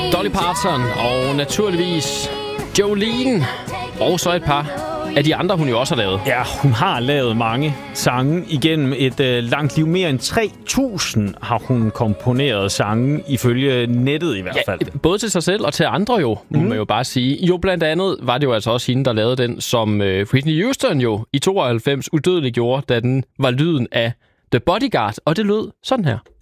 Dolly Parton og naturligvis Jolene. Og så et par af de andre, hun jo også har lavet. Ja, hun har lavet mange sange igennem et langt liv. Mere end 3.000 har hun komponeret sange, ifølge nettet i hvert fald. Ja, både til sig selv og til andre jo, må man jo bare sige. Jo, blandt andet var det jo altså også hende, der lavede den, som Whitney Houston jo i 92 udødeliggjorde, da den var lyden af The Bodyguard. Og det lød sådan her.